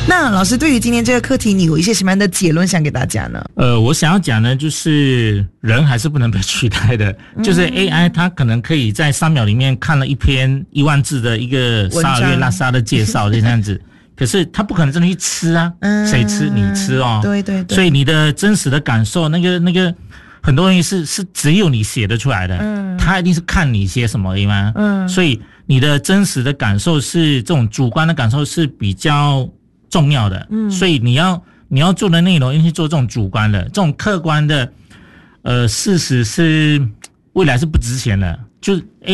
那老师对于今天这个课题，你有一些什么样的结论想给大家呢？ 我想要讲呢，就是人还是不能被取代的。就是 AI 它可能可以在3秒里面看了一篇1万字的一个沙尔月拉沙的介绍，就这样子。可是他不可能真的去吃啊，谁吃？你吃哦。 对对对。 所以你的真实的感受，那个很多东西是只有你写得出来的。他一定是看你写什么而已嘛。所以你的真实的感受是这种主观的感受是比较重要的。所以你要做的内容应该去做这种主观的，这种客观的事实是未来是不值钱的。就是